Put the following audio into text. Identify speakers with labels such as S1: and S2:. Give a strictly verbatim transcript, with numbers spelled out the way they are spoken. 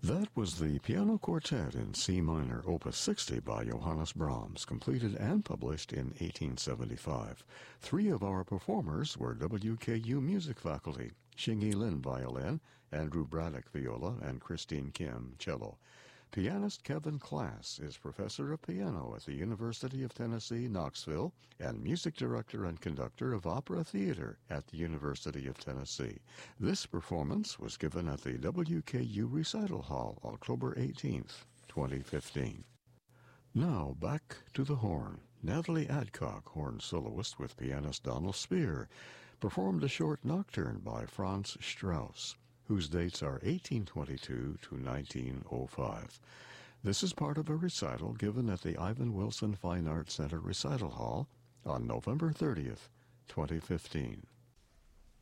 S1: That was the Piano Quartet in C minor, Opus sixty by Johannes Brahms, completed and published in eighteen seventy-five. Three of our performers were W K U music faculty: Xingyi Lin, violin; Andrew Braddock, viola; and Christine Kim, cello. Pianist Kevin Klass is professor of piano at the University of Tennessee, Knoxville, and music director and conductor of opera theater at the University of Tennessee. This performance was given at the W K U Recital Hall, October eighteenth, twenty fifteen. Now, back to the horn. Natalie Adcock, horn soloist with pianist Donald Spear, performed a short nocturne by Franz Strauss, whose dates are eighteen twenty-two to nineteen oh five. This is part of a recital given at the Ivan Wilson Fine Arts Center Recital Hall on November thirtieth, twenty fifteen.